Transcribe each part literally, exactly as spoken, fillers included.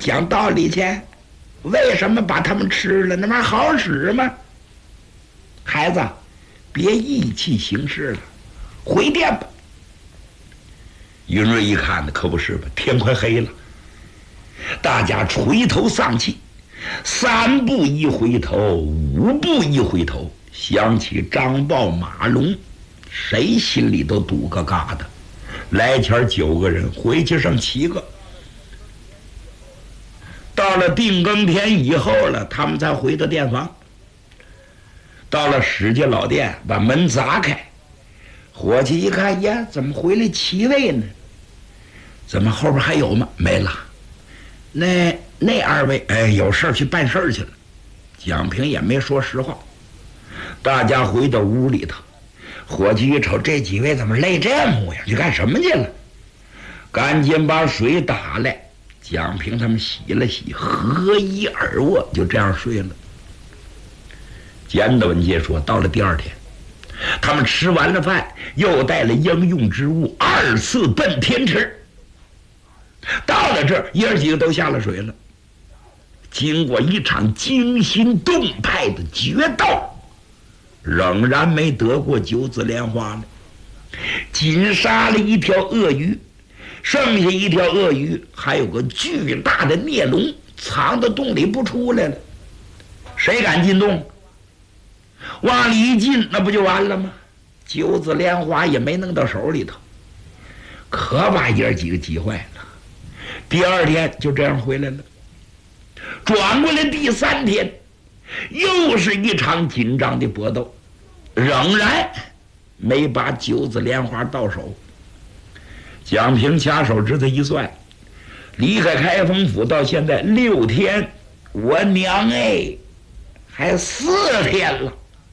讲道理去，为什么把他们吃了？那玩意儿好使吗？孩子，别意气行事了，回殿吧。云瑞一看呢，可不是吧，天快黑了，大家垂头丧气，三步一回头，五步一回头，想起张豹、马龙，谁心里都堵个疙瘩。来前九个人，回去剩七个。到了定更天以后了，他们才回到殿房。到了史家老店，把门砸开，伙计一看，呀，怎么回来七位呢？怎么后边还有吗？没了。那那二位，哎，有事去办事去了。蒋平也没说实话。大家回到屋里头，伙计一瞅，这几位怎么累这模样？去干什么去了？赶紧把水打来。蒋平他们洗了洗，合衣而卧，就这样睡了。简短介说，到了第二天，他们吃完了饭，又带了应用之物，二次奔天池。到了这儿，爷儿几个都下了水了。经过一场惊心动魄的决斗，仍然没得过九子莲花呢。仅杀了一条鳄鱼，剩下一条鳄鱼还有个巨大的孽龙藏到洞里不出来了。谁敢进洞？往里一进，那不就完了吗？九子莲花也没弄到手里头，可把爷儿几个急坏了。第二天就这样回来了。转过来第三天，又是一场紧张的搏斗，仍然没把九子莲花到手。蒋平掐手指头一算，离开开封府到现在六天，我娘哎，还四天了。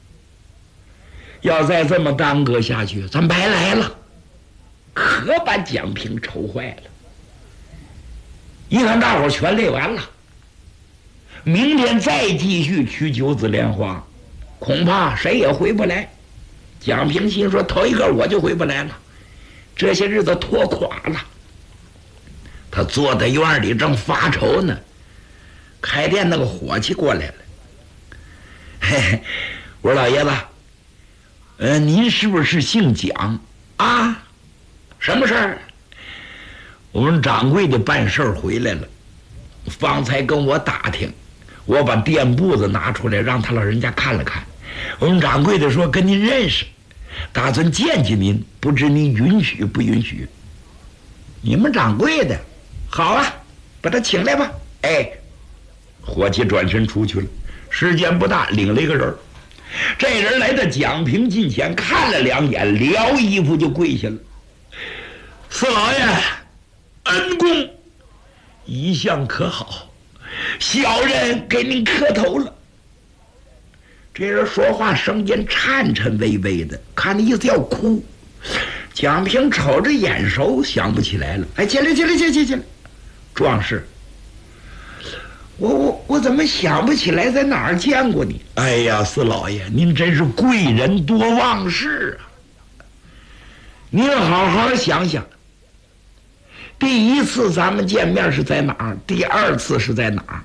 要再这么耽搁下去，咱白来了。可把蒋平愁坏了。一看大伙全累完了，明天再继续取九子莲花，恐怕谁也回不来。蒋平心说，头一个我就回不来了，这些日子拖垮了。他坐在院里正发愁呢，开店那个伙计过来了。嘿嘿，我说老爷子，呃，您是不是姓蒋啊？什么事儿？我们掌柜的办事儿回来了，方才跟我打听，我把店铺子拿出来让他老人家看了看。我们掌柜的说跟您认识，打算见见您，不知您允许不允许？你们掌柜的，好啊，把他请来吧。哎，伙计转身出去了，时间不大，领了一个人。这人来到蒋平近前，看了两眼，撩衣服就跪下了。四老爷，恩公一向可好，小人给您磕头了。这人说话声音颤颤巍巍的，看那意思要哭。蒋平瞅着眼熟，想不起来了。哎，进来进来进来进来，壮士，我我我怎么想不起来在哪儿见过你？哎呀，四老爷，您真是贵人多忘事啊！您好好想想，第一次咱们见面是在哪儿？第二次是在哪儿？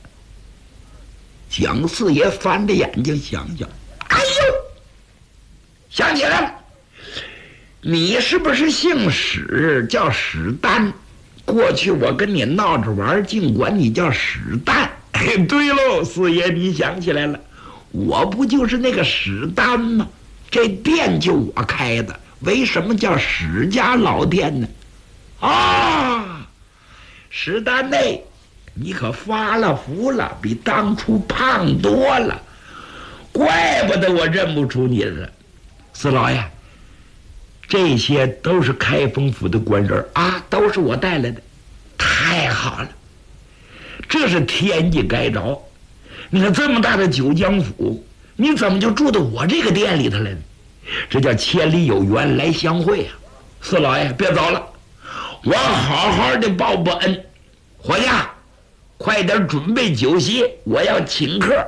蒋四爷翻着眼睛想想，哎呦，想起来了，你是不是姓史，叫史丹？过去我跟你闹着玩，尽管你叫史丹。哎，对喽，四爷，你想起来了，我不就是那个史丹吗？这店就我开的，为什么叫史家老店呢？啊，史丹内，你可发了福了，比当初胖多了，怪不得我认不出你了。四老爷，这些都是开封府的官人啊，都是我带来的。太好了，这是天意该着。你看这么大的九江府，你怎么就住到我这个店里头来呢？这叫千里有缘来相会啊！四老爷别走了，我好好的报报恩。伙计，快点准备酒席，我要请客。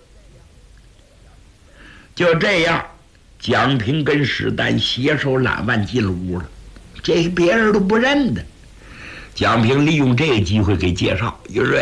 就这样，蒋平跟史丹携手揽腕进了屋了，这别人都不认得。蒋平利用这个机会给介绍，有人